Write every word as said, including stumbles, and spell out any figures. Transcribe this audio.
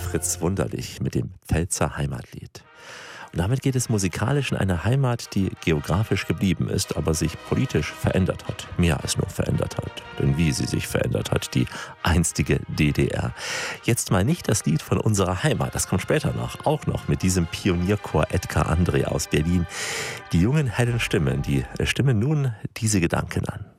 Fritz Wunderlich mit dem Pfälzer Heimatlied. Und damit geht es musikalisch in eine Heimat, die geografisch geblieben ist, aber sich politisch verändert hat. Mehr als nur verändert hat. Denn wie sie sich verändert hat, die einstige D D R. Jetzt mal nicht das Lied von unserer Heimat, das kommt später noch, auch noch mit diesem Pionierchor Edgar André aus Berlin. Die jungen, hellen Stimmen, die stimmen nun diese Gedanken an.